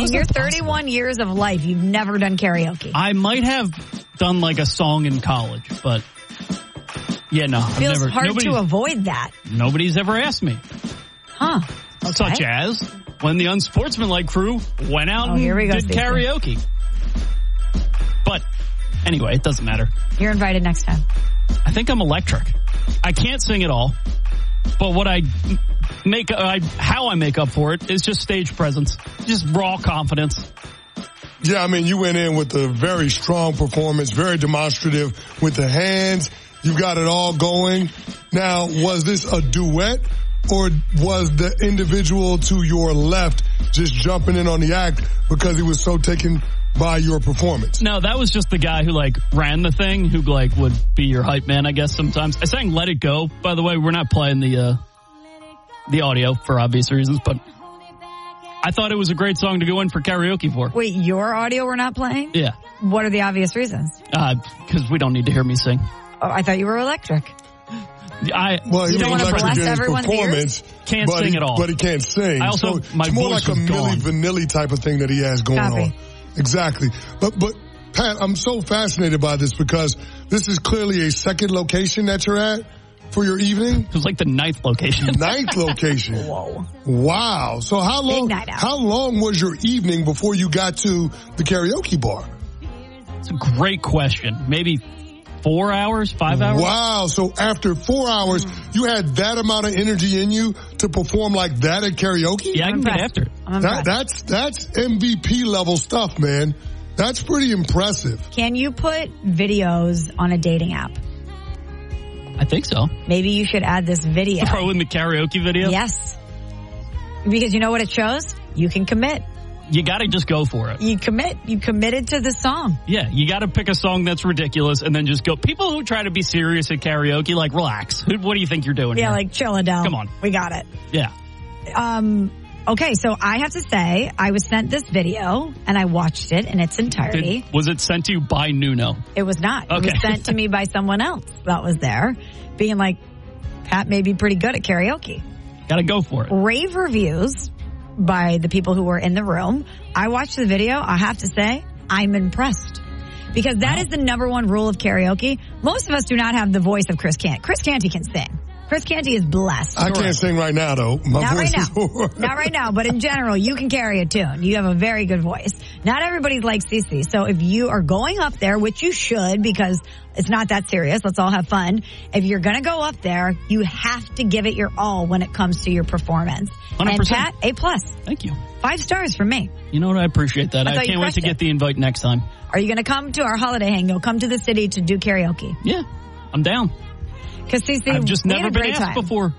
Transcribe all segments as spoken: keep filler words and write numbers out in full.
In your thirty-one years of life, you've never done karaoke. I might have done like a song in college, but yeah, no. I've Feels never, hard to avoid that. Nobody's ever asked me. Huh. Okay. Such as when the Unsportsmanlike crew went out oh, and here we go, did Stacey. karaoke. But anyway, it doesn't matter. You're invited next time. I think I'm electric. I can't sing at all, but what I make, I, how I make up for it is just stage presence, just raw confidence. Yeah, I mean, you went in with a very strong performance, very demonstrative with the hands. You got it all going. Now, was this a duet or was the individual to your left just jumping in on the act because he was so taken by your performance? No, that was just the guy who like ran the thing, who like would be your hype man, I guess sometimes. I sang Let It Go, by the way. We're not playing the, uh, the audio for obvious reasons, but I thought it was a great song to go in for karaoke for. Wait, your audio we're not playing? Yeah. What are the obvious reasons? Uh, cause we don't need to hear me sing. Oh, I thought you were electric. I, well, you he's don't want to electric bless in his everyone's performance. ears? Can't but sing he, at all. But he can't sing. I also, so my it's more voice like a was Milli gone. Vanilli type of thing that he has going Copy. on. Exactly. But, but, Pat, I'm so fascinated by this because this is clearly a second location that you're at for your evening. It was like the ninth location. Ninth location. Whoa. Wow. So how long, Big night out. how long was your evening before you got to the karaoke bar? It's a great question. Maybe four hours, five hours? Wow. So after four hours, you had that amount of energy in you to perform like that at karaoke? Yeah, I I'm can impressed. get after it. I'm That, impressed. that's, that's M V P level stuff, man. That's pretty impressive. Can you put videos on a dating app? I think so. Maybe you should add this video. Throw in the karaoke video? Yes. Because you know what it shows? You can commit. You gotta just go for it. You commit. You committed to the song. Yeah, you gotta pick a song that's ridiculous and then just go. People who try to be serious at karaoke, like, relax. What do you think you're doing Yeah, here? like chill, Adele. Come on. We got it. Yeah. Um, okay, so I have to say, I was sent this video and I watched it in its entirety. Did, was it sent to you by Nuno? It was not. Okay. It was sent to me by someone else that was there, being like, Pat may be pretty good at karaoke. Gotta go for it. Rave reviews by the people who were in the room. I watched the video. I have to say, I'm impressed. Because that Wow. is the number one rule of karaoke. Most of us do not have the voice of Chris Canty. Chris Canty can sing. Chris Canty is blessed. I can't sing right now, though. My Not voice right is now. hoarse. Not right now, but in general, you can carry a tune. You have a very good voice. Not everybody's like Cece. So if you are going up there, which you should because it's not that serious, let's all have fun. If you're going to go up there, you have to give it your all when it comes to your performance. one hundred percent. And Pat, A plus. Thank you. Five stars from me. You know what? I appreciate that. I I, thought you can't wait to crushed get it. the invite next time. Are you going to come to our holiday hang? You'll come to the city to do karaoke. Yeah, I'm down. Because Cece, I've just we had never a been great asked time. before.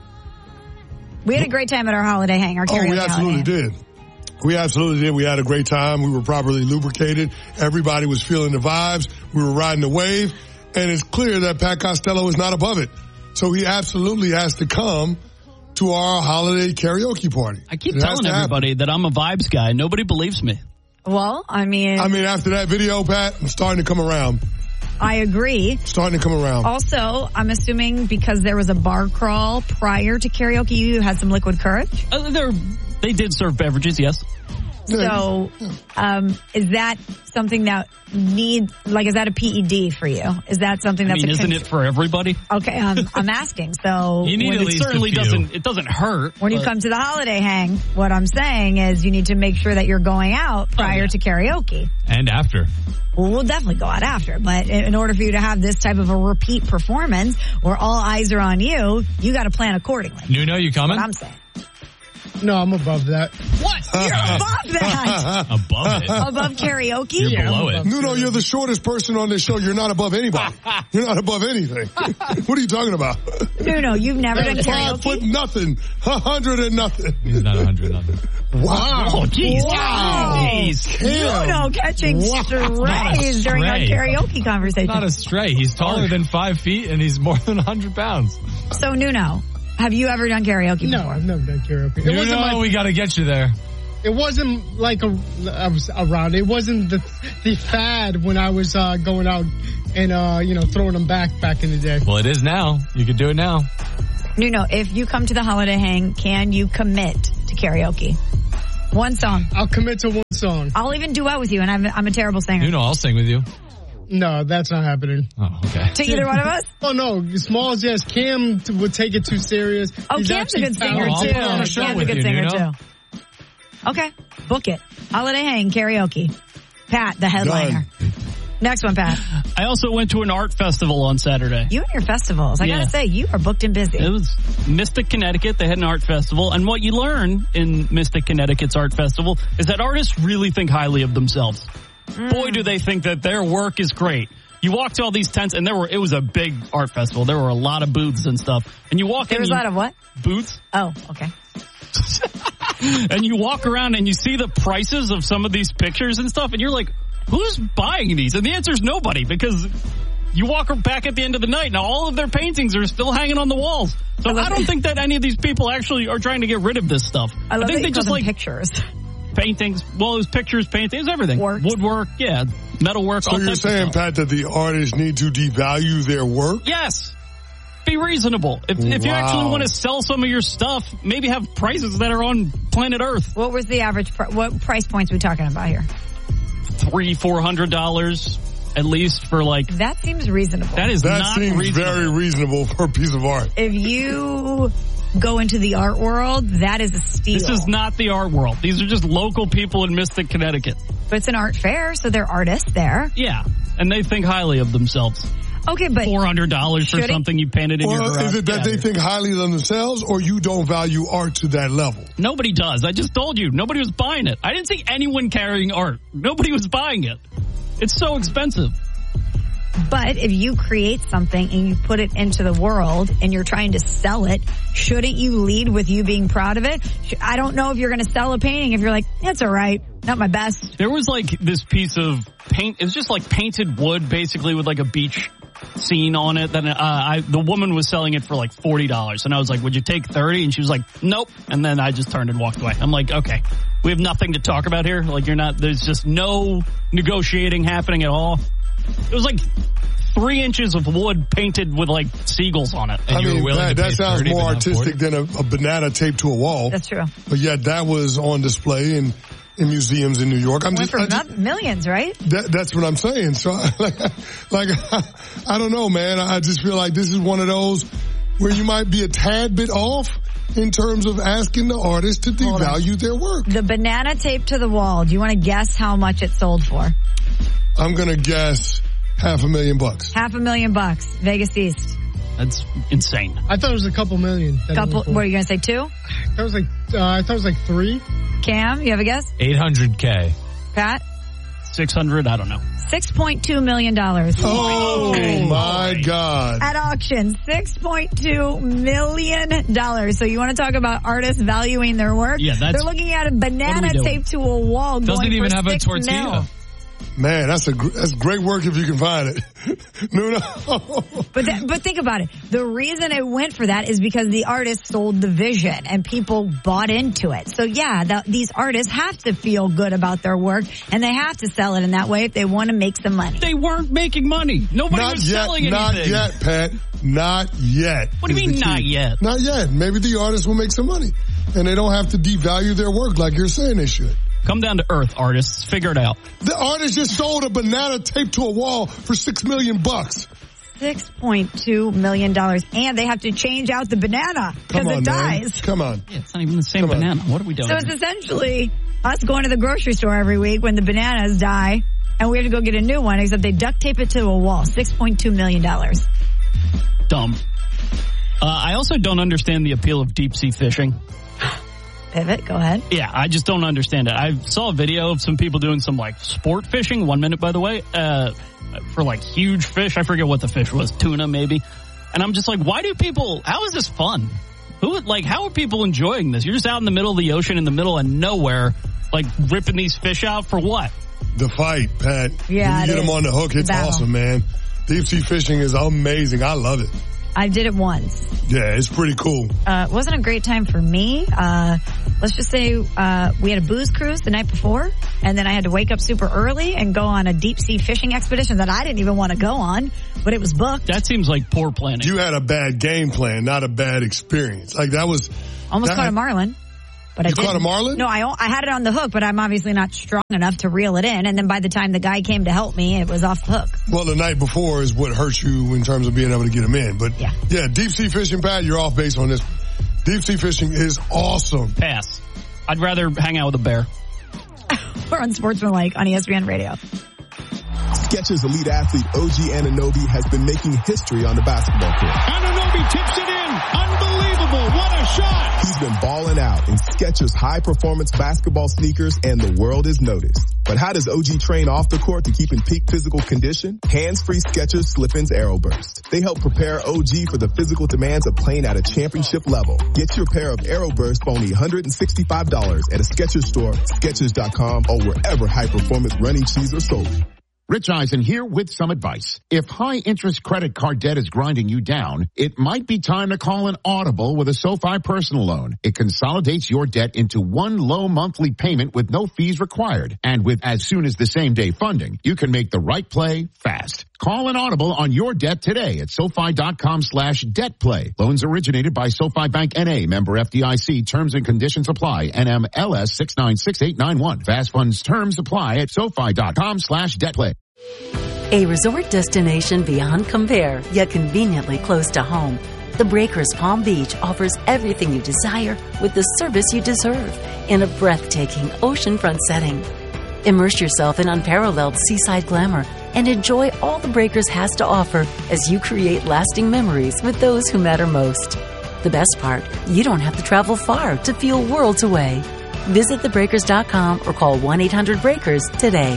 We had a great time at our holiday hang, our Oh, karaoke we absolutely holiday. did. We absolutely did. We had a great time. We were properly lubricated. Everybody was feeling the vibes. We were riding the wave. And it's clear that Pat Costello is not above it. So he absolutely has to come to our holiday karaoke party. I keep It has telling to happen. everybody that I'm a vibes guy. Nobody believes me. Well, I mean, I mean, after that video, Pat, I'm starting to come around. I agree. Starting to come around. Also, I'm assuming because there was a bar crawl prior to karaoke, you had some liquid courage. Uh, they're, they did serve beverages, yes. So, um, is that something that needs, like, is that a P E D for you? Is that something I that's mean, a isn't cons- it for everybody? Okay, um, I'm asking. So, You need when, at It least certainly a few. doesn't. It doesn't hurt. when you but- come to the holiday hang, what I'm saying is you need to make sure that you're going out prior yeah. to karaoke. And after. Well, we'll definitely go out after, but in in order for you to have this type of a repeat performance where all eyes are on you, you got to plan accordingly. Nuno, you coming? What I'm saying. No, I'm above that. What? You're above that. Above it. Above karaoke? You're Yeah, below I'm it. above Nuno, you're the shortest person on this show. You're not above anybody. You're not above anything. What are you talking about? No, no, you've never done Five foot karaoke? nothing. A hundred and nothing. He's not a hundred nothing. Wow. Oh, jeez. Wow. Jeez. Damn. No, catching Wow. strays during our stray. karaoke conversation. Not a stray. He's taller than five feet and he's more than a hundred pounds. So, Nuno, have you ever done karaoke No, before? I've never done karaoke. It wasn't Nuno, my, we gotta get you there. it wasn't like a, I was around. It wasn't the the fad when I was uh, going out and uh, you know throwing them back back in the day. Well, it is now. You can do it now. Nuno, if you come to the holiday hang, can you commit to karaoke? One song. I'll commit to one song. I'll even duet with you, and I'm, I'm a terrible singer. You know, I'll sing with you. No, that's not happening. Oh, okay. To either one of us? Oh, no. Smalls, yes. Cam t- would take it too serious. Oh, He's Cam's a actually good singer, I'll too. put on a show Cam's a with good you, singer, Nuno. too. Okay. Book it. Holiday Hang, karaoke. Pat, the headliner. Done. Next one, Pat. I also went to an art festival on Saturday. You and your festivals. I Yeah. gotta say, you are booked and busy. It was Mystic, Connecticut. They had an art festival. And what you learn in Mystic, Connecticut's art festival is that artists really think highly of themselves. Mm. Boy, do they think that their work is great. You walk to all these tents, and there were, it was a big art festival. There were a lot of booths and stuff. And you walk There in. was a you- lot of what? Booths. Oh, okay. And you walk around and you see the prices of some of these pictures and stuff, and you're like, who's buying these? And the answer is nobody, because you walk back at the end of the night, and all of their paintings are still hanging on the walls. So I love I don't that- think that any of these people actually are trying to get rid of this stuff. I love think that they you just call like them pictures. paintings. Well, it was pictures, paintings, everything. Works. Woodwork, yeah, metalwork, So all you're types of saying, stuff. Pat, that the artists need to devalue their work? Yes. Be reasonable. If, if you Wow. actually want to sell some of your stuff, maybe have prices that are on planet Earth. What was the average, pr- what price points we talking about here? Three, four hundred dollars at least for like, That seems reasonable. that is That not seems reasonable. very reasonable for a piece of art. If you go into the art world, that is a steal. This is not the art world. These are just local people in Mystic, Connecticut. But it's an art fair, so they're artists there. Yeah. And they think highly of themselves. Okay, but four hundred dollars for Should it- something you painted in your Or garage. is it that Yeah. they think highly of themselves, or you don't value art to that level? Nobody does. I just told you. Nobody was buying it. I didn't see anyone carrying art. Nobody was buying it. It's so expensive. But if you create something and you put it into the world and you're trying to sell it, shouldn't you lead with you being proud of it? I don't know if you're going to sell a painting if you're like, it's all right, not my best. There was like this piece of paint. It was just like painted wood, basically, with like a beach scene on it. Then uh, I, the woman was selling it for like forty dollars, and I was like, "Would you take thirty?" And she was like, "Nope." And then I just turned and walked away. I'm like, "Okay, we have nothing to talk about here. Like, you're not. There's just no negotiating happening at all." It was like three inches of wood painted with like seagulls on it. And I you were mean, willing that, to that pay sounds thirty, more but not artistic forty? than a, a banana taped to a wall. That's true. But yet that was on display in, in museums in New York. I'm Went just, for I just mil- millions, right? that, that's what I'm saying. So, like, like I don't know, man. I just feel like this is one of those where you might be a tad bit off in terms of asking the artist to Hold on. devalue their work. The banana taped to the wall. Do you want to guess how much it sold for? I'm gonna guess half a million bucks. Half a million bucks. Vegas East. That's insane. I thought it was a couple million. that it Couple. went for. What are you going to say? Two? That was like, uh, I thought it was like three. Cam, you have a guess? eight hundred K. Pat? Six hundred. I don't know. Six point two million dollars. Oh my God. At auction, six point two million dollars. So you want to talk about artists valuing their work? Yeah, that's- They're looking at a banana what are we doing? taped to a wall. Doesn't going even for have a six tortilla. mil. Man, that's a gr- that's great work if you can find it. no, no. But that, but think about it. The reason it went for that is because the artist sold the vision and people bought into it. So yeah, the, these artists have to feel good about their work and they have to sell it in that way if they want to make some money. They weren't making money. Nobody Not was yet. selling Not anything. yet, Pat. Not yet. What do you is mean the not key. yet? Not yet. Maybe the artists will make some money, and they don't have to devalue their work like you're saying they should. Come down to earth, artists. Figure it out. The artist just sold a banana taped to a wall for six million bucks. Six point two million dollars, and they have to change out the banana because Come on, it man. dies. Come on. Yeah, it's not even the same Come on. banana. What are we doing? So it's essentially us going to the grocery store every week when the bananas die, and we have to go get a new one. Except they duct tape it to a wall. Six point two million dollars. Dumb. Uh, I also don't understand the appeal of deep sea fishing. Pivot. Go ahead. Yeah, I just don't understand it. I saw a video of some people doing some like sport fishing, one minute by the way, uh, for like huge fish. I forget what the fish was, tuna maybe. And I'm just like, why do people, how is this fun? Who, like, how are people enjoying this? You're just out in the middle of the ocean in the middle of nowhere, like ripping these fish out for what? The fight, Pat. Yeah, When you it get them is. on the hook, it's Battle. awesome, man. Deep sea fishing is amazing. I love it. I did it once. Yeah, it's pretty cool. Uh, it wasn't a great time for me. Uh, let's just say, uh, we had a booze cruise the night before, and then I had to wake up super early and go on a deep sea fishing expedition that I didn't even want to go on, but it was booked. That seems like poor planning. You had a bad game plan, not a bad experience. Like that was Almost that, caught a marlin. But you I didn't. caught a marlin? No, I, I had it on the hook, but I'm obviously not strong enough to reel it in. And then by the time the guy came to help me, it was off the hook. Well, the night before is what hurts you in terms of being able to get them in. But yeah, yeah deep sea fishing, Pat, you're off base on this. Deep sea fishing is awesome. Pass. I'd rather hang out with a bear. We're on Sportsmanlike on E S P N Radio. Skechers elite athlete O G Anunoby has been making history on the basketball court. Anunoby tips it in. Unbelievable. What a shot. He's been balling out in Skechers high-performance basketball sneakers, and the world is noticed. But how does O G train off the court to keep in peak physical condition? Hands-free Skechers Slip-ins Aeroburst. They help prepare O G for the physical demands of playing at a championship level. Get your pair of Aeroburst for only one hundred sixty-five dollars at a Skechers store, Skechers dot com, or wherever high-performance running shoes are sold. Rich Eisen here with some advice. If high-interest credit card debt is grinding you down, it might be time to call an Audible with a SoFi personal loan. It consolidates your debt into one low monthly payment with no fees required. And with as soon as the same day funding, you can make the right play fast. Call an Audible on your debt today at SoFi.com slash debt play. Loans originated by SoFi Bank N A, member F D I C. Terms and conditions apply. N M L S six nine six eight nine one. Fast funds terms apply at SoFi.com slash debt play. A resort destination beyond compare, yet conveniently close to home. The Breakers Palm Beach offers everything you desire with the service you deserve in a breathtaking oceanfront setting. Immerse yourself in unparalleled seaside glamour and enjoy all the Breakers has to offer as you create lasting memories with those who matter most. The best part, you don't have to travel far to feel worlds away. Visit the breakers dot com or call one eight hundred breakers today.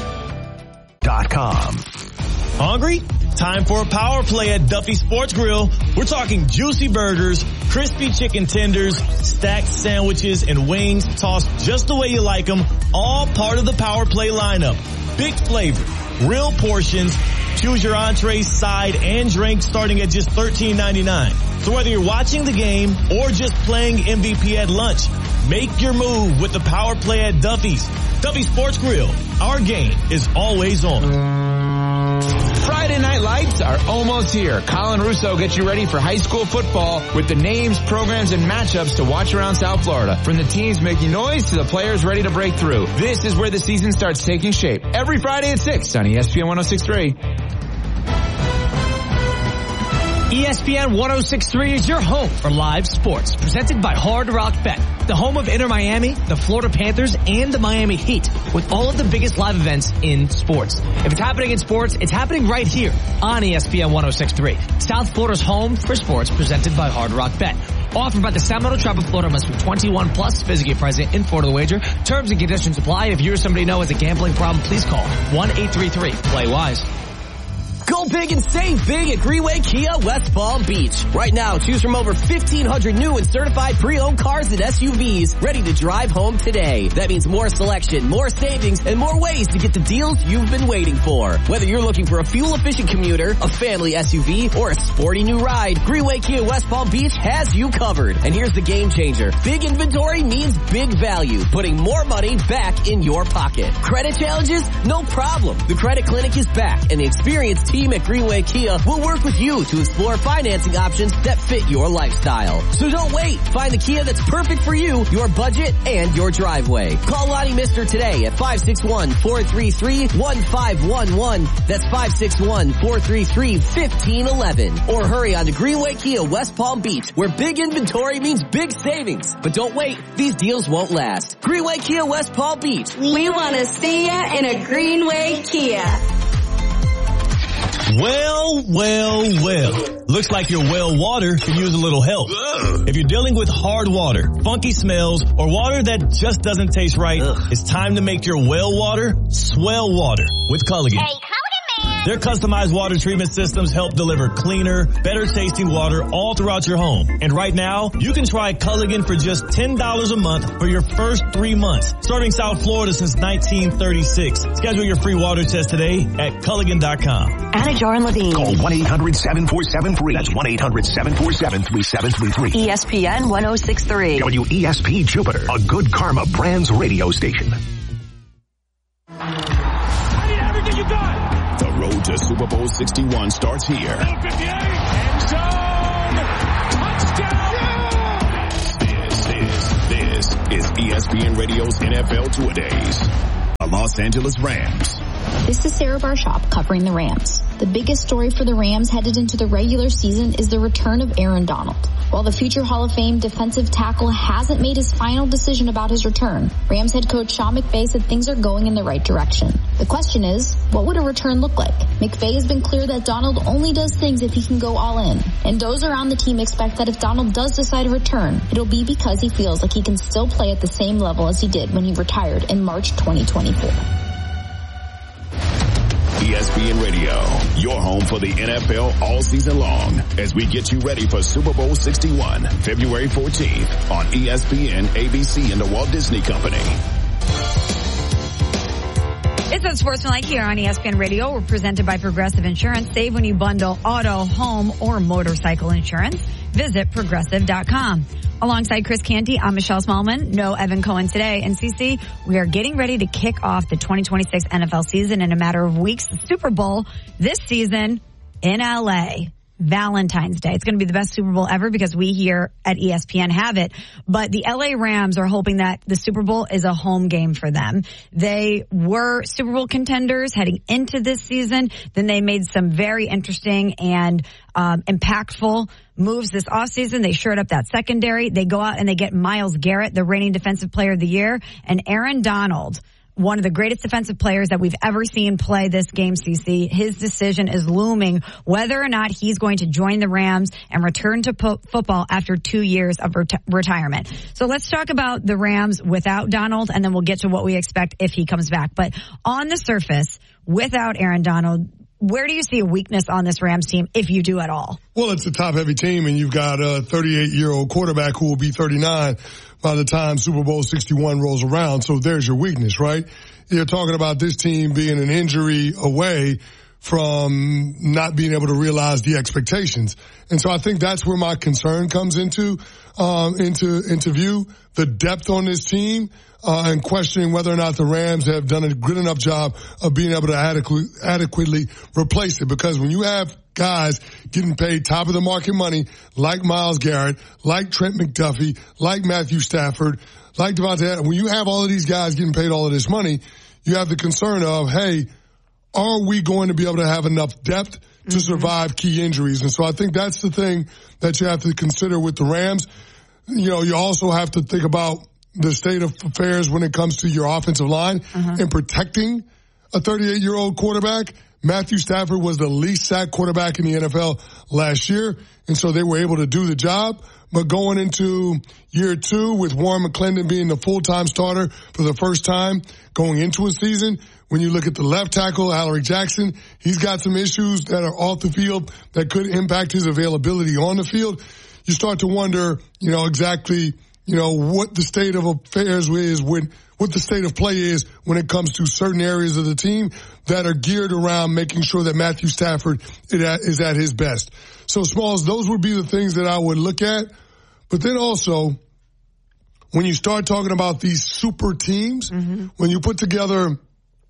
Dot com. Hungry? Time for a power play at Duffy Sports Grill. We're talking juicy burgers, crispy chicken tenders, stacked sandwiches, and wings tossed just the way you like them, all part of the power play lineup. Big flavor, real portions. Choose your entree, side, and drink starting at just thirteen ninety-nine. So whether you're watching the game or just playing M V P at lunch, make your move with the power play at Duffy's. Duffy Sports Grill. Our game is always on. Friday Night Lights are almost here. Colin Russo gets you ready for high school football with the names, programs, and matchups to watch around South Florida. From the teams making noise to the players ready to break through. This is where the season starts taking shape. Every Friday at six on E S P N one oh six point three. E S P N one oh six point three is your home for live sports, presented by Hard Rock Bet, the home of Inter Miami, the Florida Panthers, and the Miami Heat, with all of the biggest live events in sports. If it's happening in sports, it's happening right here on E S P N one oh six point three, South Florida's home for sports, presented by Hard Rock Bet. Offered by the Seminole Tribe of Florida, must be twenty-one plus, physically present in Florida. The wager. Terms and conditions apply. If you or somebody you know has a gambling problem, please call one eight three three play wise. Go big and save big at Greenway Kia West Palm Beach. Right now, choose from over fifteen hundred new and certified pre-owned cars and S U Vs ready to drive home today. That means more selection, more savings, and more ways to get the deals you've been waiting for. Whether you're looking for a fuel-efficient commuter, a family S U V, or a sporty new ride, Greenway Kia West Palm Beach has you covered. And here's the game changer. Big inventory means big value, putting more money back in your pocket. Credit challenges? No problem. The Credit Clinic is back, and the experienced team at Greenway Kia will work with you to explore financing options that fit your lifestyle. So don't wait. Find the Kia that's perfect for you, your budget, and your driveway. Call Lonnie Mister today at five six one, four three three, one five one one. That's five six one, four three three, one five one one. Or hurry on to Greenway Kia West Palm Beach, where big inventory means big savings. But don't wait. These deals won't last. Greenway Kia West Palm Beach. We want to see ya in a Greenway Kia. Well, well, well. Looks like your well water could use a little help. Ugh. If you're dealing with hard water, funky smells, or water that just doesn't taste right, Ugh. It's time to make your well water swell water with Culligan. Hey, Their customized water treatment systems help deliver cleaner, better tasting water all throughout your home. And right now, you can try Culligan for just ten dollars a month for your first three months. Serving South Florida since nineteen thirty-six. Schedule your free water test today at Culligan dot com. Anajar and Levine. Call one eight hundred seven four seven three. That's one eight hundred seven four seven three seven three three. E S P N one oh six point three. W E S P Jupiter, a Good Karma Brands radio station. I need everything you got. The road to Super Bowl sixty-one starts here. End zone. Touchdown. This is, this is E S P N Radio's N F L Two-A-Days. The Los Angeles Rams. This is Sarah Barshop covering the Rams. The biggest story for the Rams headed into the regular season is the return of Aaron Donald. While the future Hall of Fame defensive tackle hasn't made his final decision about his return, Rams head coach Sean McVay said things are going in the right direction. The question is, what would a return look like? McVay has been clear that Donald only does things if he can go all in. And those around the team expect that if Donald does decide to return, it'll be because he feels like he can still play at the same level as he did when he retired in March twenty twenty-four. E S P N Radio, your home for the N F L all season long, as we get you ready for Super Bowl sixty-one, February fourteenth on E S P N, A B C, and the Walt Disney Company. It's Unsportsmanlike here on E S P N Radio. We're presented by Progressive Insurance. Save when you bundle auto, home, or motorcycle insurance. Visit Progressive dot com. Alongside Chris Canty, I'm Michelle Smallman. No Evan Cohen today. And C C, we are getting ready to kick off the twenty twenty-six N F L season in a matter of weeks. The Super Bowl this season in L A. Valentine's Day. It's going to be the best Super Bowl ever because we here at E S P N have it. But the L A Rams are hoping that the Super Bowl is a home game for them. They were Super Bowl contenders heading into this season. Then they made some very interesting and um, impactful moves this offseason. They shored up that secondary. They go out and they get Myles Garrett, the reigning defensive player of the year, and Aaron Donald, one of the greatest defensive players that we've ever seen play this game, C C. His decision is looming whether or not he's going to join the Rams and return to po- football after two years of ret- retirement. So let's talk about the Rams without Donald, and then we'll get to what we expect if he comes back. But on the surface, without Aaron Donald, where do you see a weakness on this Rams team, if you do at all? Well, it's a top-heavy team, and you've got a thirty-eight-year-old quarterback who will be thirty-nine by the time Super Bowl sixty-one rolls around. So there's your weakness, right? You're talking about this team being an injury away from not being able to realize the expectations. And so I think that's where my concern comes into, um, into, into view, the depth on this team, uh, and questioning whether or not the Rams have done a good enough job of being able to adequately, adequately replace it. Because when you have guys getting paid top of the market money, like Myles Garrett, like Trent McDuffie, like Matthew Stafford, like Devontae Adams, when you have all of these guys getting paid all of this money, you have the concern of, hey, are we going to be able to have enough depth to mm-hmm. survive key injuries? And so I think that's the thing that you have to consider with the Rams. You know, you also have to think about the state of affairs when it comes to your offensive line uh-huh. and protecting a thirty-eight-year-old quarterback. Matthew Stafford was the least sacked quarterback in the N F L last year, and so they were able to do the job. But going into year two with Warren McClendon being the full-time starter for the first time going into a season, when you look at the left tackle, Alaric Jackson, he's got some issues that are off the field that could impact his availability on the field. You start to wonder, you know, exactly, you know, what the state of affairs is when, what the state of play is when it comes to certain areas of the team that are geared around making sure that Matthew Stafford is at his best. So, Smalls, those would be the things that I would look at. But then also, when you start talking about these super teams, mm-hmm. when you put together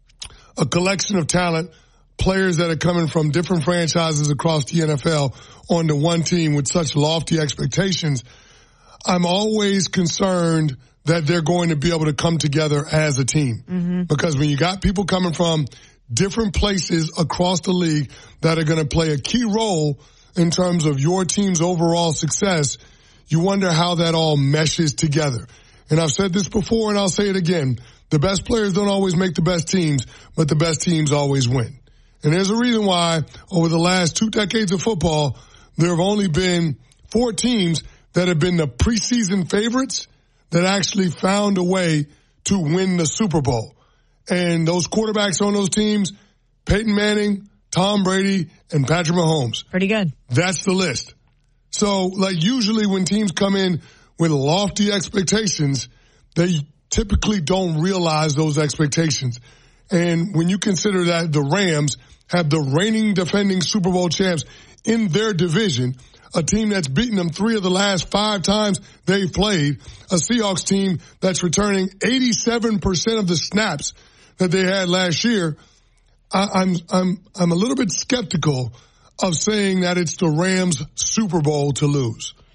a collection of talent, players that are coming from different franchises across the N F L onto one team with such lofty expectations, I'm always concerned that they're going to be able to come together as a team. Mm-hmm. Because when you got people coming from different places across the league that are going to play a key role in terms of your team's overall success, you wonder how that all meshes together. And I've said this before and I'll say it again. The best players don't always make the best teams, but the best teams always win. And there's a reason why over the last two decades of football, there have only been four teams that have been the preseason favorites that actually found a way to win the Super Bowl. And those quarterbacks on those teams, Peyton Manning, Tom Brady, and Patrick Mahomes. Pretty good. That's the list. So, like, usually when teams come in with lofty expectations, they typically don't realize those expectations. And when you consider that the Rams have the reigning defending Super Bowl champs in their division, a team that's beaten them three of the last five times they've played, a Seahawks team that's returning eighty-seven percent of the snaps that they had last year, I, I'm, I'm, I'm a little bit skeptical of saying that it's the Rams' Super Bowl to lose.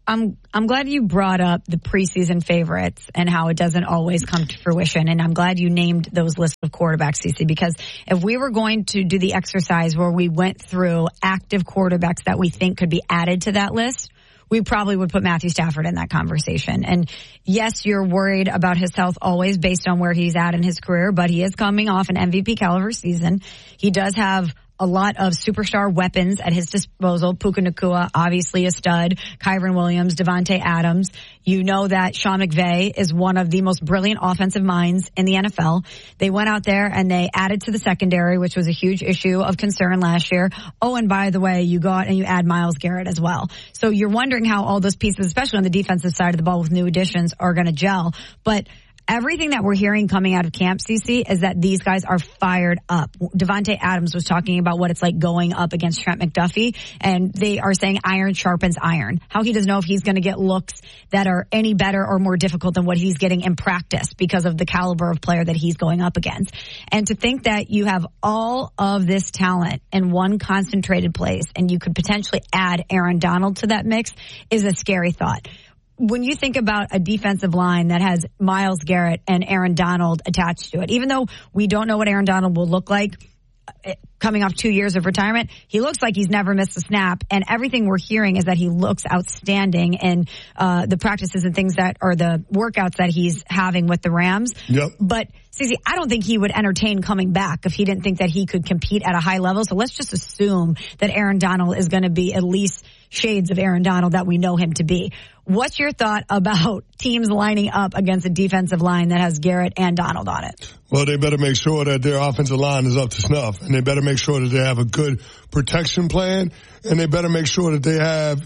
I'm I'm glad you brought up the preseason favorites and how it doesn't always come to fruition. And I'm glad you named those lists of quarterbacks, Cece, because if we were going to do the exercise where we went through active quarterbacks that we think could be added to that list, we probably would put Matthew Stafford in that conversation. And yes, you're worried about his health always based on where he's at in his career, but he is coming off an M V P caliber season. He does have a lot of superstar weapons at his disposal. Puka Nacua, obviously a stud. Kyron Williams, Devontae Adams. You know that Sean McVay is one of the most brilliant offensive minds in the N F L. They went out there and they added to the secondary, which was a huge issue of concern last year. Oh, and by the way, you go out and you add Myles Garrett as well. So you're wondering how all those pieces, especially on the defensive side of the ball with new additions, are going to gel. But everything that we're hearing coming out of camp, Cece, is that these guys are fired up. Devontae Adams was talking about what it's like going up against Trent McDuffie, and they are saying iron sharpens iron. How he doesn't know if he's going to get looks that are any better or more difficult than what he's getting in practice because of the caliber of player that he's going up against. And to think that you have all of this talent in one concentrated place and you could potentially add Aaron Donald to that mix is a scary thought. When you think about a defensive line that has Myles Garrett and Aaron Donald attached to it, even though we don't know what Aaron Donald will look like coming off two years of retirement, he looks like he's never missed a snap. And everything we're hearing is that he looks outstanding in uh, the practices and things that are the workouts that he's having with the Rams. Yep. But Cece, I don't think he would entertain coming back if he didn't think that he could compete at a high level. So let's just assume that Aaron Donald is going to be at least shades of Aaron Donald that we know him to be. What's your thought about teams lining up against a defensive line that has Garrett and Donald on it? Well, they better make sure that their offensive line is up to snuff, and they better make sure that they have a good protection plan, and they better make sure that they have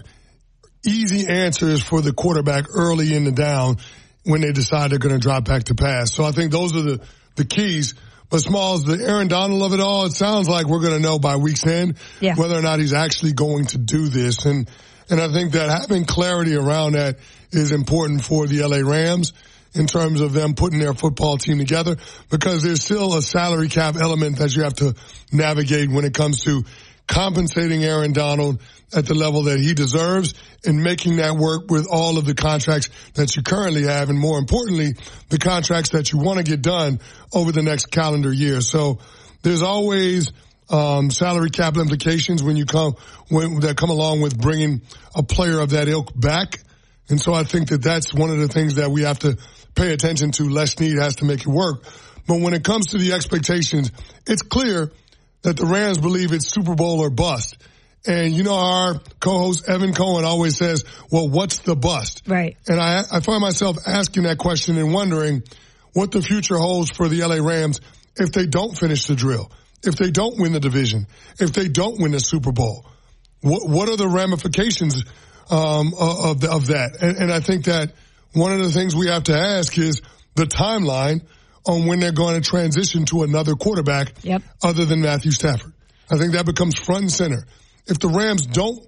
easy answers for the quarterback early in the down when they decide they're going to drop back to pass. So I think those are the, the keys. But Smalls, the Aaron Donald of it all, it sounds like we're going to know by week's end yeah. whether or not he's actually going to do this. And and I think that having clarity around that is important for the L A Rams in terms of them putting their football team together, because there's still a salary cap element that you have to navigate when it comes to compensating Aaron Donald at the level that he deserves and making that work with all of the contracts that you currently have, and more importantly, the contracts that you want to get done over the next calendar year. So there's always um salary cap implications when you come when that come along with bringing a player of that ilk back. And so I think that that's one of the things that we have to pay attention to. Les Snead has to make it work. But when it comes to the expectations, it's clear that the Rams believe it's Super Bowl or bust. And you know, our co-host Evan Cohen always says, well, what's the bust? Right. And I, I find myself asking that question and wondering what the future holds for the L A Rams if they don't finish the drill, if they don't win the division, if they don't win the Super Bowl. What, what are the ramifications um, of, of that? And, and I think that one of the things we have to ask is the timeline on when they're going to transition to another quarterback yep. other than Matthew Stafford. I think that becomes front and center. If the Rams don't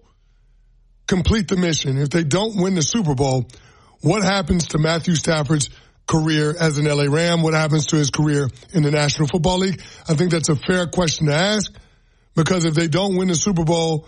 complete the mission, if they don't win the Super Bowl, what happens to Matthew Stafford's career as an L A Ram? What happens to his career in the National Football League? I think that's a fair question to ask, because if they don't win the Super Bowl,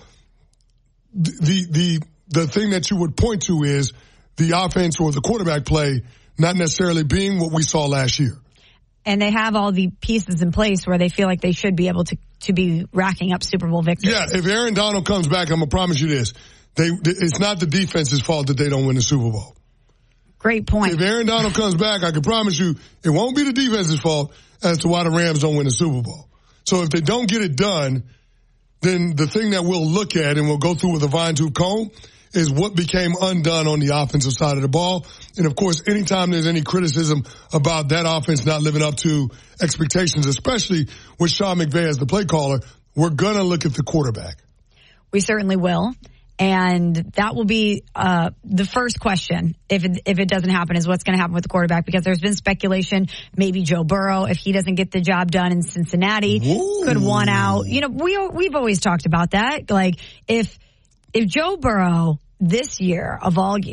the the the thing that you would point to is the offense or the quarterback play not necessarily being what we saw last year. And they have all the pieces in place where they feel like they should be able to, to be racking up Super Bowl victories. Yeah, if Aaron Donald comes back, I'm going to promise you this. They, it's not the defense's fault that they don't win the Super Bowl. Great point. If Aaron Donald comes back, I can promise you it won't be the defense's fault as to why the Rams don't win the Super Bowl. So if they don't get it done, then the thing that we'll look at and we'll go through with a fine-tooth comb is what became undone on the offensive side of the ball. And, of course, anytime there's any criticism about that offense not living up to expectations, especially with Sean McVay as the play caller, we're going to look at the quarterback. We certainly will. And that will be uh the first question, if it, if it doesn't happen, is what's going to happen with the quarterback. Because there's been speculation, maybe Joe Burrow, if he doesn't get the job done in Cincinnati, Ooh. could want out. You know, we, we've always talked about that. Like, if if Joe Burrow this year, of all years,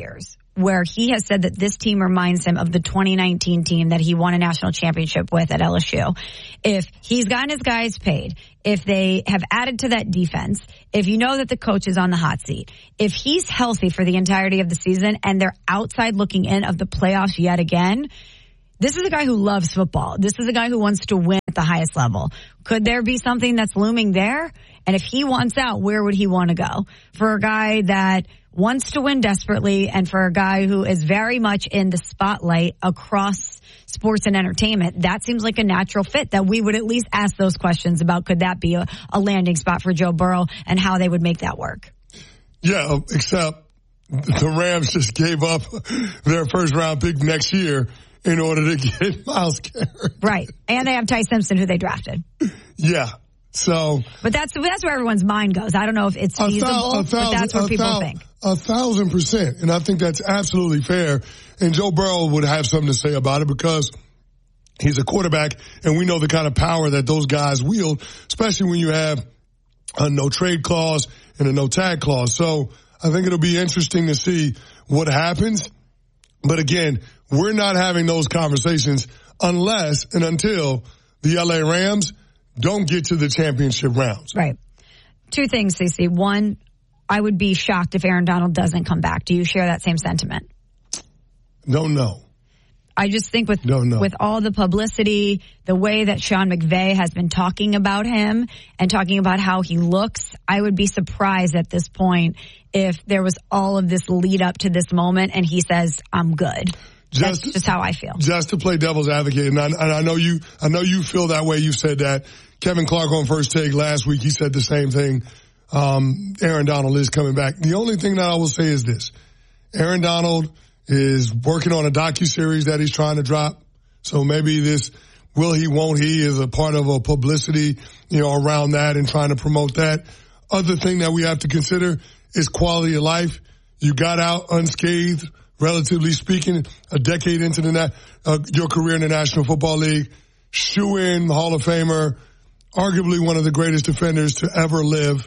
where he has said that this team reminds him of the twenty nineteen team that he won a national championship with at L S U. If he's gotten his guys paid, if they have added to that defense, if you know that the coach is on the hot seat, if he's healthy for the entirety of the season and they're outside looking in of the playoffs yet again, this is a guy who loves football. This is a guy who wants to win at the highest level. Could there be something that's looming there? And if he wants out, where would he want to go? For a guy that wants to win desperately, and for a guy who is very much in the spotlight across sports and entertainment, that seems like a natural fit that we would at least ask those questions about. Could that be a, a landing spot for Joe Burrow and how they would make that work? Yeah, except the Rams just gave up their first round pick next year in order to get Myles Garrett. Right. And they have Ty Simpson, who they drafted. Yeah. So, but that's that's where everyone's mind goes. I don't know if it's feasible, a thousand, but that's what people thou- think. A thousand percent. And I think that's absolutely fair. And Joe Burrow would have something to say about it because he's a quarterback and we know the kind of power that those guys wield, especially when you have a no trade clause and a no tag clause. So I think it'll be interesting to see what happens. But again, we're not having those conversations unless and until the L A Rams don't get to the championship rounds. Right. Two things, Cece. One, I would be shocked if Aaron Donald doesn't come back. Do you share that same sentiment? Don't know. I just think with Don't know. with all the publicity, the way that Sean McVay has been talking about him and talking about how he looks, I would be surprised at this point if there was all of this lead up to this moment and he says, I'm good. Just, That's just how I feel. Just to play devil's advocate, and I, and I know you, I know you feel that way. You said that. Kevin Clark on First Take last week, he said the same thing. Um, Aaron Donald is coming back. The only thing that I will say is this: Aaron Donald is working on a docuseries that he's trying to drop. So maybe this will he, won't he is a part of a publicity, you know, around that and trying to promote that. Other thing that we have to consider is quality of life. You got out unscathed, relatively speaking, a decade into the na- uh, your career in the National Football League. Shoe-in Hall of Famer, arguably one of the greatest defenders to ever live.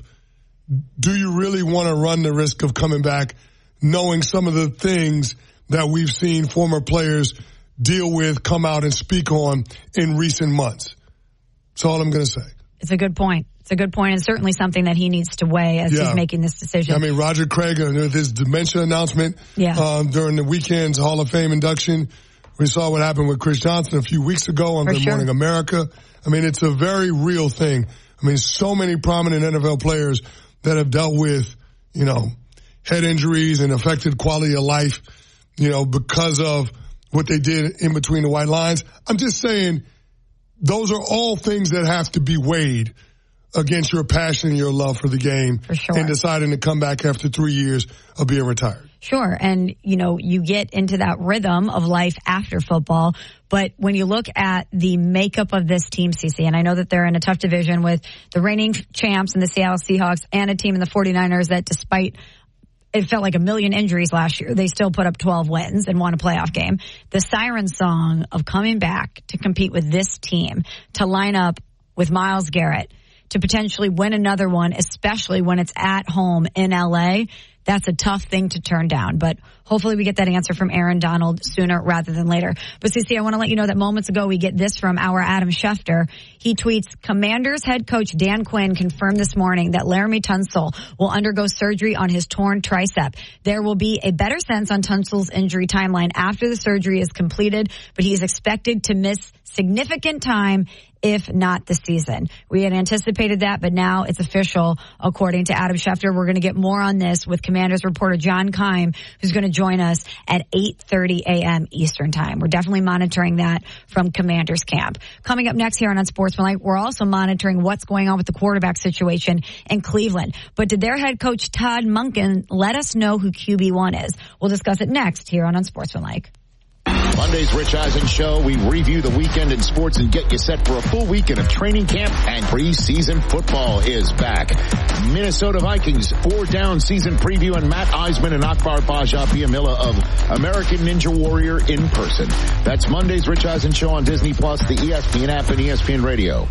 Do you really want to run the risk of coming back knowing some of the things that we've seen former players deal with, come out and speak on in recent months? That's all I'm going to say. It's a good point. It's a good point, and certainly something that he needs to weigh as Yeah. he's making this decision. I mean, Roger Craig, uh, with his dementia announcement Yeah. um, during the weekend's Hall of Fame induction. We saw what happened with Chris Johnson a few weeks ago on For Good sure. Morning America. I mean, it's a very real thing. I mean, so many prominent N F L players that have dealt with, you know, head injuries and affected quality of life, you know, because of what they did in between the white lines. I'm just saying those are all things that have to be weighed against your passion and your love for the game. For sure. And deciding to come back after three years of being retired. Sure. And, you know, you get into that rhythm of life after football. But when you look at the makeup of this team, Cece, and I know that they're in a tough division with the reigning champs and the Seattle Seahawks and a team in the forty-niners that despite it felt like a million injuries last year, they still put up twelve wins and won a playoff game. The siren song of coming back to compete with this team, to line up with Myles Garrett, to potentially win another one, especially when it's at home in L A, that's a tough thing to turn down. But hopefully we get that answer from Aaron Donald sooner rather than later. But Cece, I want to let you know that moments ago we get this from our Adam Schefter. He tweets, Commanders head coach Dan Quinn confirmed this morning that Laramie Tunsil will undergo surgery on his torn tricep. There will be a better sense on Tunsil's injury timeline after the surgery is completed, but he is expected to miss significant time, if not the season. We had anticipated that, but now it's official, according to Adam Schefter. We're going to get more on this with Commanders reporter John Keim, who's going to join us at eight thirty a.m. Eastern Time. We're definitely monitoring that from Commanders camp. Coming up next here on Unsportsmanlike, we're also monitoring what's going on with the quarterback situation in Cleveland. But did their head coach Todd Monken let us know who Q B one is? We'll discuss it next here on Unsportsmanlike. Monday's Rich Eisen Show, we review the weekend in sports and get you set for a full weekend of training camp, and preseason football is back. Minnesota Vikings four-down season preview, and Matt Eisman and Akbar Paja Piamilla of American Ninja Warrior in person. That's Monday's Rich Eisen Show on Disney Plus, the E S P N app, and E S P N Radio.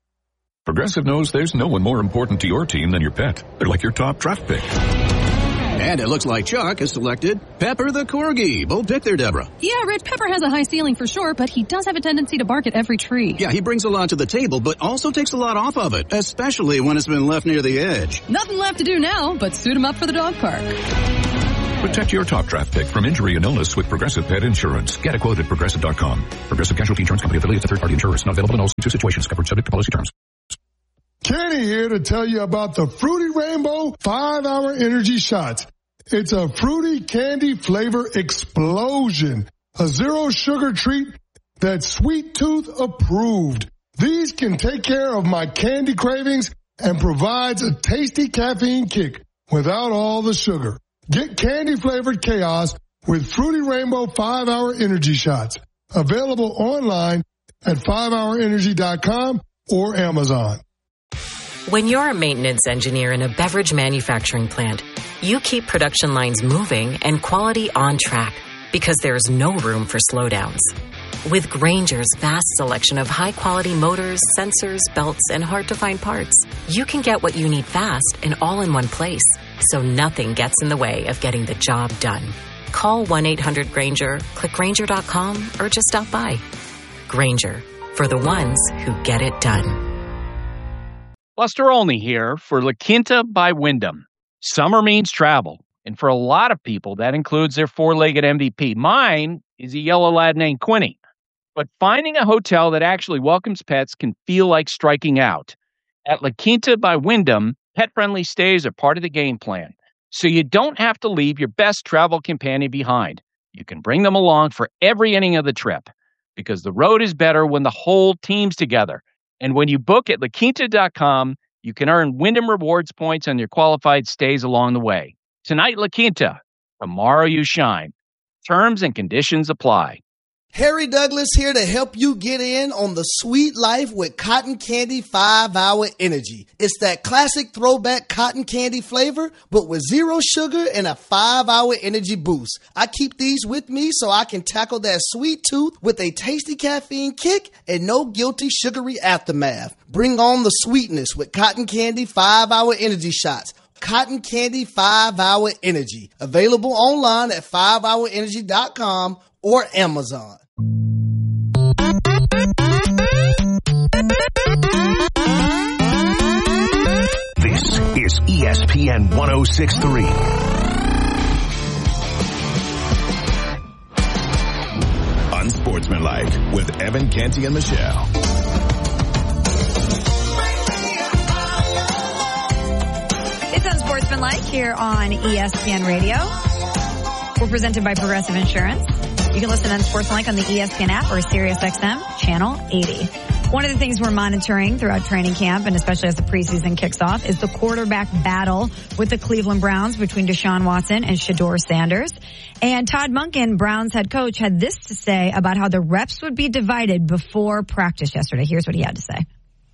Progressive knows there's no one more important to your team than your pet. They're like your top draft pick. And it looks like Chuck has selected Pepper the Corgi. Bold pick there, Deborah. Yeah, Red Pepper has a high ceiling for sure, but he does have a tendency to bark at every tree. Yeah, he brings a lot to the table, but also takes a lot off of it, especially when it's been left near the edge. Nothing left to do now, but suit him up for the dog park. Protect your top draft pick from injury and illness with Progressive Pet Insurance. Get a quote at Progressive dot com. Progressive Casualty Insurance Company affiliates and third-party insurers. Not available in all two situations. Covered subject to policy terms. Kenny here to tell you about the Fruity Rainbow five-hour energy shots. It's a fruity candy flavor explosion. A zero-sugar treat that's Sweet Tooth approved. These can take care of my candy cravings and provides a tasty caffeine kick without all the sugar. Get candy-flavored chaos with Fruity Rainbow five-hour energy shots. Available online at five hour energy dot com or Amazon. When you're a maintenance engineer in a beverage manufacturing plant, you keep production lines moving and quality on track because there's no room for slowdowns. With Grainger's vast selection of high-quality motors, sensors, belts, and hard-to-find parts, you can get what you need fast and all in one place, so nothing gets in the way of getting the job done. Call one eight hundred Grainger, click Grainger dot com, or just stop by. Grainger, for the ones who get it done. Buster Olney here for La Quinta by Wyndham. Summer means travel, and for a lot of people, that includes their four-legged M V P. Mine is a yellow lad named Quinny. But finding a hotel that actually welcomes pets can feel like striking out. At La Quinta by Wyndham, pet-friendly stays are part of the game plan, so you don't have to leave your best travel companion behind. You can bring them along for every inning of the trip, because the road is better when the whole team's together. And when you book at La Quinta dot com, you can earn Wyndham Rewards points on your qualified stays along the way. Tonight, La Quinta. Tomorrow, you shine. Terms and conditions apply. Harry Douglas here to help you get in on the sweet life with Cotton Candy five hour Energy. It's that classic throwback cotton candy flavor, but with zero sugar and a five hour energy boost. I keep these with me so I can tackle that sweet tooth with a tasty caffeine kick and no guilty sugary aftermath. Bring on the sweetness with Cotton Candy five hour Energy shots. Cotton Candy five hour Energy. Available online at five hour energy dot com or Amazon. This is E S P N one oh six point three. Unsportsmanlike with Evan Canty and Michelle. It's Unsportsmanlike here on E S P N Radio. We're presented by Progressive Insurance. You can listen to Unsportsmanlike on the E S P N app or Sirius X M channel eighty. One of the things we're monitoring throughout training camp, and especially as the preseason kicks off, is the quarterback battle with the Cleveland Browns between Deshaun Watson and Shedeur Sanders. And Todd Monken, Browns head coach, had this to say about how the reps would be divided before practice yesterday. Here's what he had to say.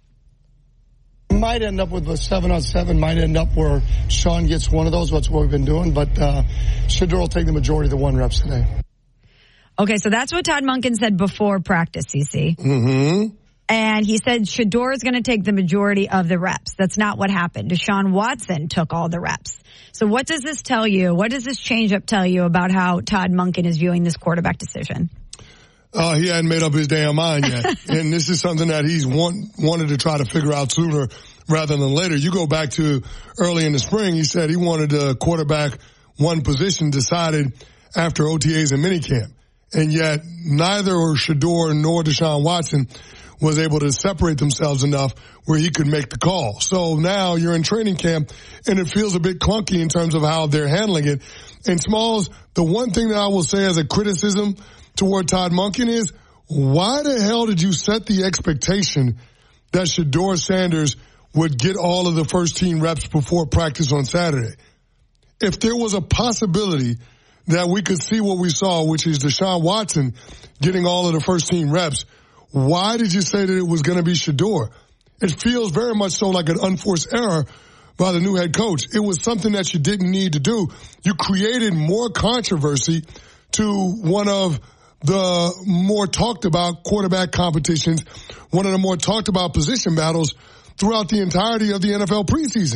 Might end up with a seven on seven, might end up where Sean gets one of those. That's what we've been doing. But uh, Shedeur will take the majority of the one reps today. Okay, so that's what Todd Monken said before practice, C C. Mm-hmm. And he said Shedeur is going to take the majority of the reps. That's not what happened. Deshaun Watson took all the reps. So what does this tell you? What does this change-up tell you about how Todd Monken is viewing this quarterback decision? Uh, he hadn't made up his damn mind yet. And this is something that he's want, wanted to try to figure out sooner rather than later. You go back to early in the spring, he said he wanted a quarterback one position decided after O T As and minicamp. And yet neither Shedeur nor Deshaun Watson was able to separate themselves enough where he could make the call. So now you're in training camp and it feels a bit clunky in terms of how they're handling it. And Smalls, the one thing that I will say as a criticism toward Todd Monken is, why the hell did you set the expectation that Shedeur Sanders would get all of the first team reps before practice on Saturday? If there was a possibility that we could see what we saw, which is Deshaun Watson getting all of the first team reps, why did you say that it was going to be Shedeur? It feels very much so like an unforced error by the new head coach. It was something that you didn't need to do. You created more controversy to one of the more talked about quarterback competitions, one of the more talked about position battles throughout the entirety of the N F L preseason.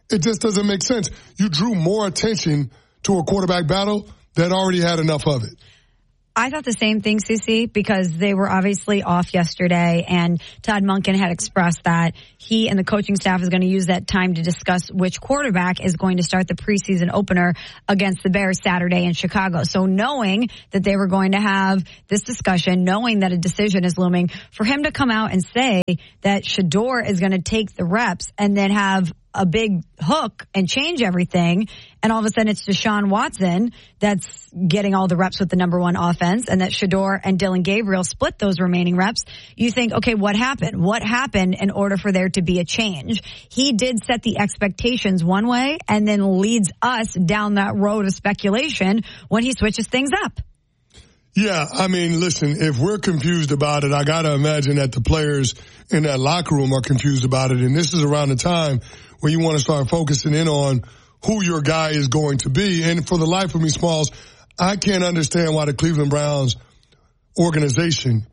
It just doesn't make sense. You drew more attention to a quarterback battle that already had enough of it. I thought the same thing, Cece, because they were obviously off yesterday, and Todd Monken had expressed that he and the coaching staff is going to use that time to discuss which quarterback is going to start the preseason opener against the Bears Saturday in Chicago. So knowing that they were going to have this discussion, knowing that a decision is looming, for him to come out and say that Shedeur is going to take the reps and then have a big hook and change everything, and all of a sudden it's Deshaun Watson that's getting all the reps with the number one offense, and that Shedeur and Dillon Gabriel split those remaining reps, you think, okay, what happened? What happened in order for there to be a change? He did set the expectations one way and then leads us down that road of speculation when he switches things up. Yeah, I mean, listen, if we're confused about it, I got to imagine that the players in that locker room are confused about it. And this is around the time when you want to start focusing in on who your guy is going to be. And for the life of me, Smalls, I can't understand why the Cleveland Browns organization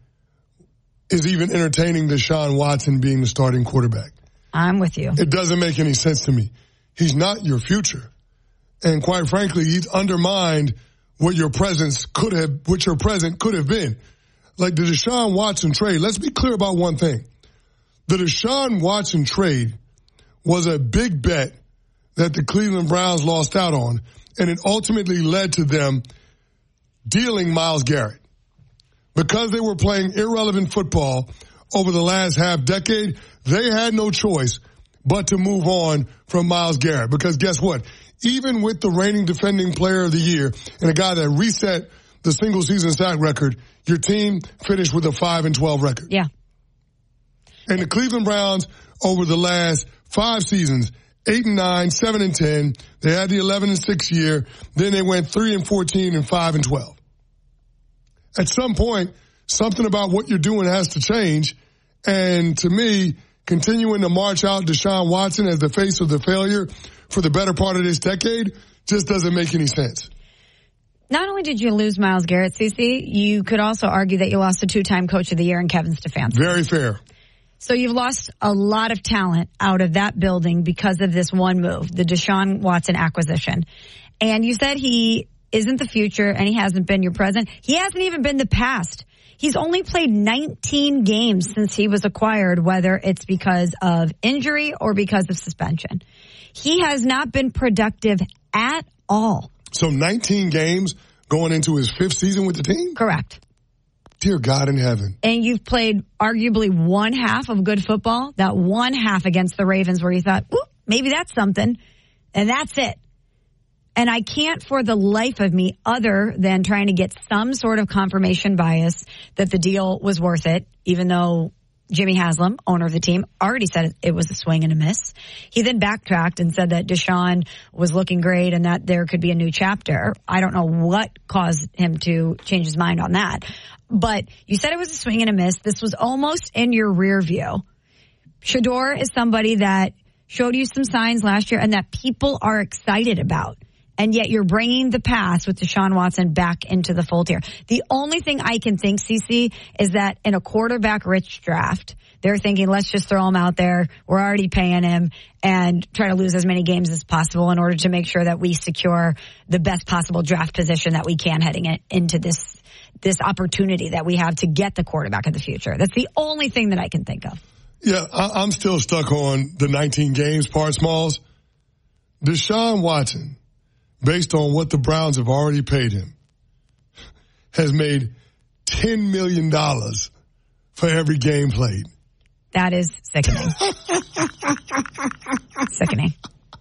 is even entertaining Deshaun Watson being the starting quarterback. I'm with you. It doesn't make any sense to me. He's not your future. And quite frankly, he's undermined what your presence could have, what your present could have been. Like the Deshaun Watson trade, let's be clear about one thing. The Deshaun Watson trade was a big bet that the Cleveland Browns lost out on, and it ultimately led to them dealing Myles Garrett. Because they were playing irrelevant football over the last half decade, they had no choice but to move on from Myles Garrett. Because guess what? Even with the reigning defending player of the year and a guy that reset the single season sack record, your team finished with a five and twelve record. Yeah. And the Cleveland Browns over the last five seasons, eight and nine, seven and ten, they had the eleven and six year, then they went three and fourteen and five and twelve. At some point, something about what you're doing has to change. And to me, continuing to march out Deshaun Watson as the face of the failure for the better part of this decade just doesn't make any sense. Not only did you lose Myles Garrett, Cece, you could also argue that you lost a two-time coach of the year in Kevin Stefanski. Very fair. So you've lost a lot of talent out of that building because of this one move, the Deshaun Watson acquisition. And you said he isn't the future and he hasn't been your present. He hasn't even been the past. He's only played nineteen games since he was acquired, whether it's because of injury or because of suspension. He has not been productive at all. So nineteen games going into his fifth season with the team? Correct. Dear God in heaven. And you've played arguably one half of good football, that one half against the Ravens where you thought, ooh, maybe that's something. And that's it. And I can't for the life of me, other than trying to get some sort of confirmation bias that the deal was worth it, even though Jimmy Haslam, owner of the team, already said it was a swing and a miss. He then backtracked and said that Deshaun was looking great and that there could be a new chapter. I don't know what caused him to change his mind on that. But you said it was a swing and a miss. This was almost in your rear view. Shedeur is somebody that showed you some signs last year and that people are excited about. And yet you're bringing the past with Deshaun Watson back into the fold here. The only thing I can think, Cece, is that in a quarterback-rich draft, they're thinking, let's just throw him out there. We're already paying him and try to lose as many games as possible in order to make sure that we secure the best possible draft position that we can heading it into this this opportunity that we have to get the quarterback of the future. That's the only thing that I can think of. Yeah, I, I'm still stuck on the nineteen games part, Smalls. Deshaun Watson, based on what the Browns have already paid him, has made ten million dollars for every game played. That is sickening. Sickening.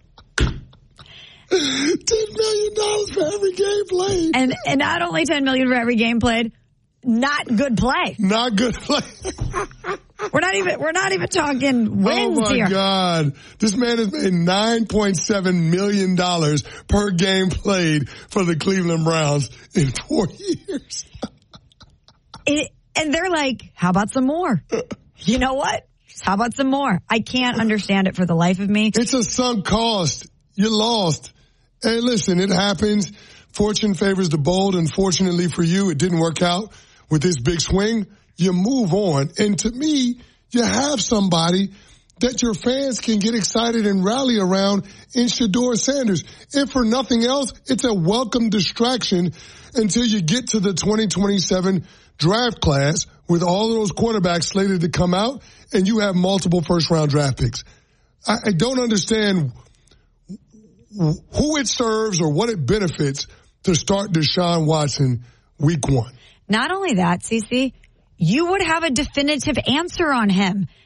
ten million dollars for every game played. And and not only ten million dollars for every game played, not good play. Not good play. We're not even we're not even talking wins here. Oh my here. God. This man has made nine point seven million dollars per game played for the Cleveland Browns in four years. It, and they're like, how about some more? You know what? How about some more? I can't understand it for the life of me. It's a sunk cost. You lost. Hey, listen, it happens. Fortune favors the bold. Unfortunately for you, it didn't work out with this big swing. You move on. And to me, you have somebody that your fans can get excited and rally around in Shedeur Sanders. If for nothing else, it's a welcome distraction until you get to the twenty twenty-seven draft class with all of those quarterbacks slated to come out and you have multiple first-round draft picks. I, I don't understand who it serves or what it benefits to start Deshaun Watson week one. Not only that, Cece, you would have a definitive answer on him